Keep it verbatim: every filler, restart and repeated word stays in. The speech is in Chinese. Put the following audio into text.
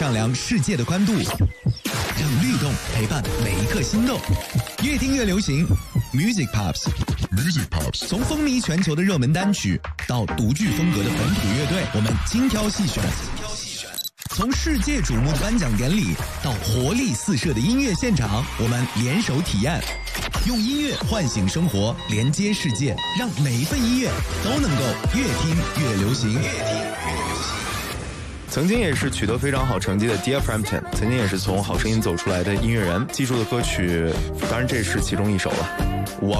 丈量世界的宽度，让律动陪伴每一颗心动。越听越流行 ，Music Pops。Music Pops， 从风靡全球的热门单曲到独具风格的本土乐队，我们精挑细选。从世界瞩目的颁奖典礼到活力四射的音乐现场，我们联手体验，用音乐唤醒生活，连接世界，让每一份音乐都能够越听越流行。越听越流行。 曾经也是取得非常好成绩的 Dear Frampton， 曾经也是从好声音走出来的音乐人，记住的歌曲，当然这是其中一首了。